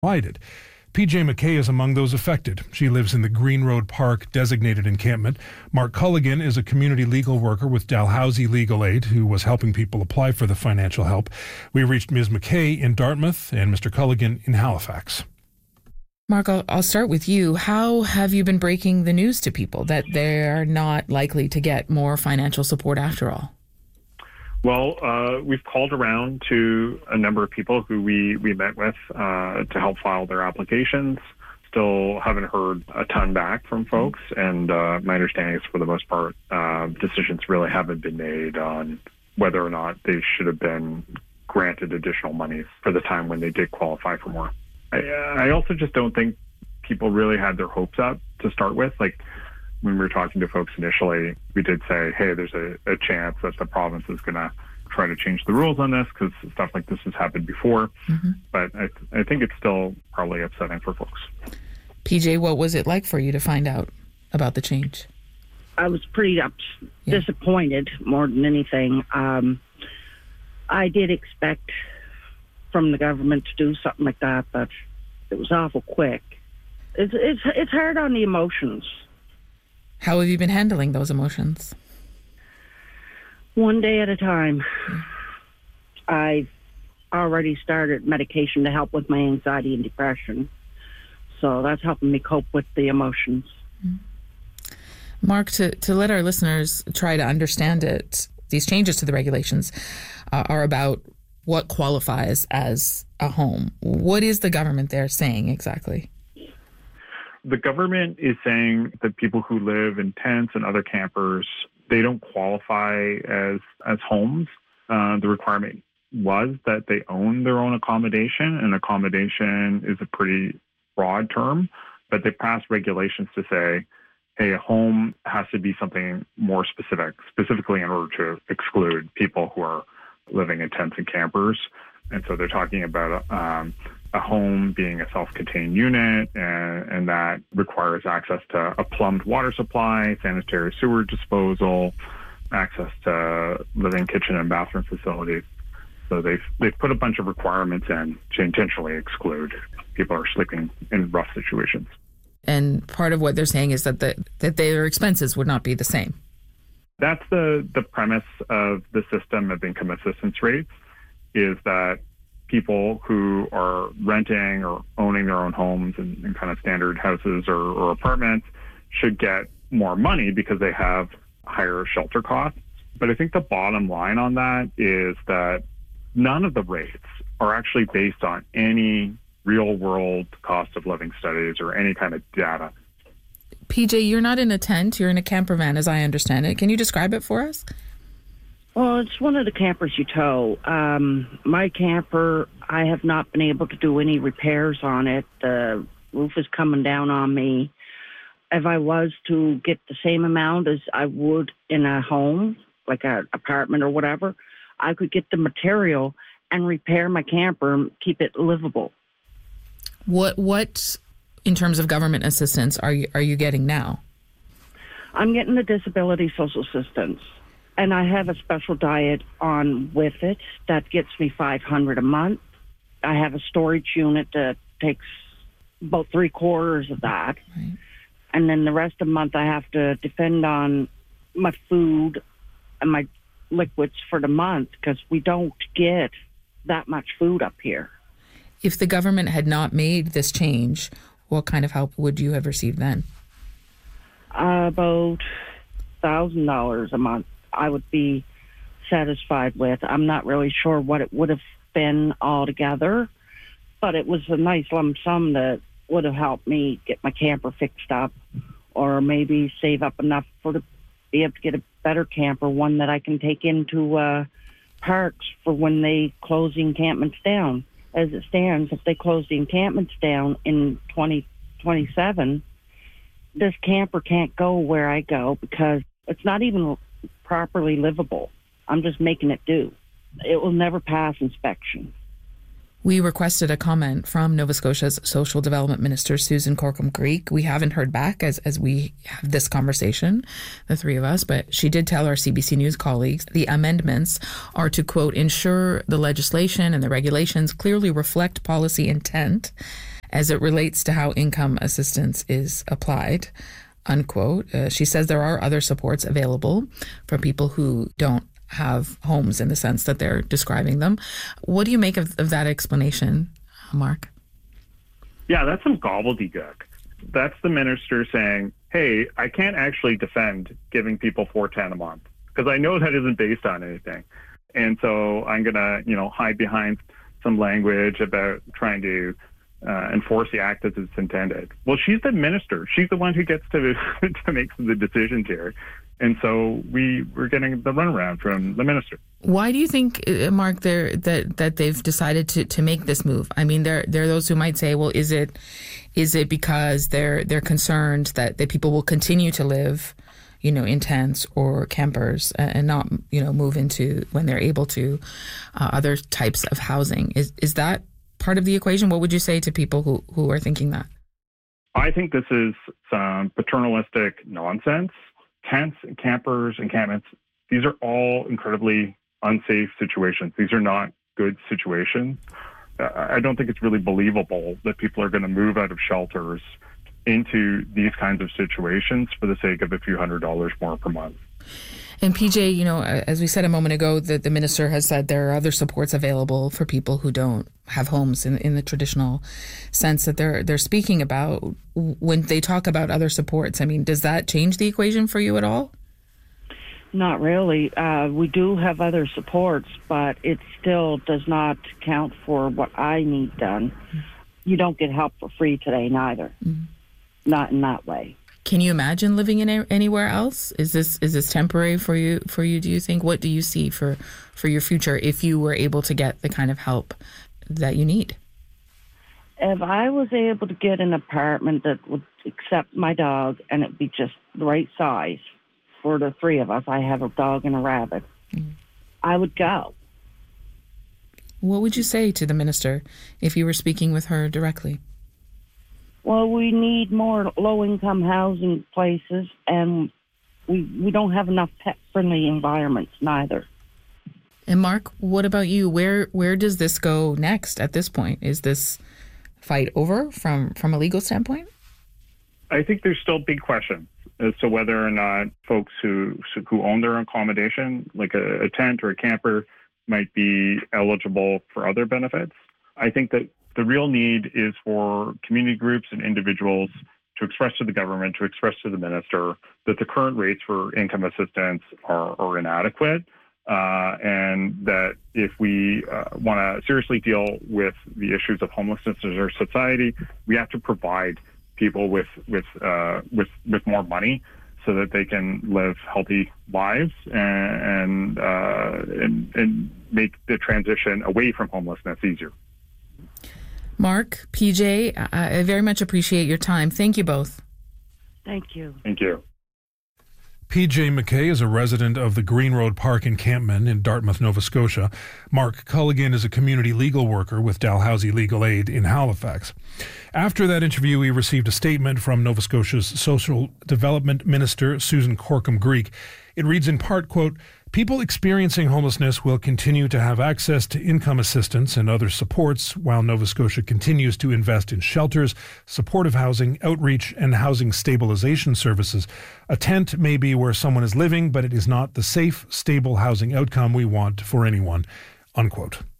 provided. PJ McKay is among those affected. She lives in the Green Road Park designated encampment. Mark Culligan is a community legal worker with Dalhousie Legal Aid who was helping people apply for the financial help. We reached Ms. McKay in Dartmouth and Mr. Culligan in Halifax. Mark, I'll start with you. How have you been breaking the news to people that they're not likely to get more financial support after all? Well, we've called around to a number of people who we met with to help file their applications. Still haven't heard a ton back from folks, and my understanding is for the most part, decisions really haven't been made on whether or not they should have been granted additional money for the time when they did qualify for more. I also just don't think people really had their hopes up to start with. Like, when we were talking to folks initially, we did say, hey, there's a chance that the province is going to try to change the rules on this because stuff like this has happened before. Mm-hmm. But I think it's still probably upsetting for folks. PJ, what was it like for you to find out about the change? I was pretty disappointed more than anything. I did expect from the government to do something like that, but it was awful quick. It's hard on the emotions. How have you been handling those emotions? One day at a time. I've already started medication to help with my anxiety and depression. So that's helping me cope with the emotions. Mark, to let our listeners try to understand it, these changes to the regulations are about what qualifies as a home. What is the government there saying exactly? The government is saying that people who live in tents and other campers, they don't qualify as homes. The requirement was that they own their own accommodation, and accommodation is a pretty broad term, but they passed regulations to say, hey, a home has to be something more specifically in order to exclude people who are living in tents and campers. And so they're talking about a home being a self-contained unit, and that requires access to a plumbed water supply, sanitary sewer disposal, access to living kitchen and bathroom facilities. So they've put a bunch of requirements in to intentionally exclude people who are sleeping in rough situations. And part of what they're saying is that their expenses would not be the same. That's the premise of the system of income assistance rates, is that people who are renting or owning their own homes in kind of standard houses or apartments should get more money because they have higher shelter costs. But I think the bottom line on that is that none of the rates are actually based on any real-world cost of living studies or any kind of data. PJ, you're not in a tent, you're in a camper van, as I understand it. Can you describe it for us? Well, it's one of the campers you tow. My camper, I have not been able to do any repairs on it. The roof is coming down on me. If I was to get the same amount as I would in a home, like an apartment or whatever, I could get the material and repair my camper and keep it livable. What in terms of government assistance are you getting now? I'm getting the disability social assistance. And I have a special diet on with it that gets me $500 a month. I have a storage unit that takes about 3/4 of that. Right. And then the rest of the month I have to depend on my food and my liquids for the month because we don't get that much food up here. If the government had not made this change, what kind of help would you have received then? About $1,000 a month. I would be satisfied with. I'm not really sure what it would have been altogether, but it was a nice lump sum that would have helped me get my camper fixed up or maybe save up enough to be able to get a better camper, one that I can take into parks for when they close the encampments down. As it stands, if they close the encampments down in 2027, this camper can't go where I go because it's not even properly livable. I'm just making it do. It will never pass inspection. We requested a comment from Nova Scotia's Social Development Minister, Susan Corkum-Creek. We haven't heard back as we have this conversation, the three of us, but she did tell our CBC News colleagues the amendments are to, quote, ensure the legislation and the regulations clearly reflect policy intent as it relates to how income assistance is applied, unquote. She says there are other supports available for people who don't have homes in the sense that they're describing them. What do you make of that explanation, Mark? Yeah, that's some gobbledygook. That's the minister saying, hey, I can't actually defend giving people $410 a month because I know that isn't based on anything. And so I'm going to, hide behind some language about trying to enforce the act as it's intended. Well, she's the minister. She's the one who gets to make the decisions here. And so we're getting the runaround from the minister. Why do you think, Mark, that they've decided to make this move? I mean, there are those who might say, well, is it because they're concerned that people will continue to live, in tents or campers and not, move into, when they're able to, other types of housing? Is that part of the equation? What would you say to people who are thinking that? I think this is some paternalistic nonsense. Tents and campers, encampments, these are all incredibly unsafe situations. These are not good situations. I don't think it's really believable that people are going to move out of shelters into these kinds of situations for the sake of a few $100s more per month. And PJ, as we said a moment ago, that the minister has said there are other supports available for people who don't have homes in the traditional sense that they're speaking about. When they talk about other supports, I mean, does that change the equation for you at all? Not really. We do have other supports, but it still does not count for what I need done. You don't get help for free today, neither. Mm-hmm. Not in that way. Can you imagine living in anywhere else? Is this temporary for you? Do you think? What do you see for your future if you were able to get the kind of help that you need? If I was able to get an apartment that would accept my dog and it'd be just the right size for the three of us, I have a dog and a rabbit, I would go. What would you say to the minister if you were speaking with her directly? Well, we need more low-income housing places, and we don't have enough pet-friendly environments neither. And Mark, what about you? Where does this go next at this point? Is this fight over from a legal standpoint? I think there's still big questions as to whether or not folks who own their own accommodation, like a tent or a camper, might be eligible for other benefits. I think that the real need is for community groups and individuals to express to the government, to express to the minister that the current rates for income assistance are inadequate, and that if we want to seriously deal with the issues of homelessness in our society, we have to provide people with more money so that they can live healthy lives and make the transition away from homelessness easier. Mark, PJ, I very much appreciate your time. Thank you both. Thank you. Thank you. PJ McKay is a resident of the Green Road Park encampment in Dartmouth, Nova Scotia. Mark Culligan is a community legal worker with Dalhousie Legal Aid in Halifax. After that interview, we received a statement from Nova Scotia's Social Development Minister, Susan Corkum-Greek. It reads in part, quote, "People experiencing homelessness will continue to have access to income assistance and other supports while Nova Scotia continues to invest in shelters, supportive housing, outreach, and housing stabilization services. A tent may be where someone is living, but it is not the safe, stable housing outcome we want for anyone," unquote.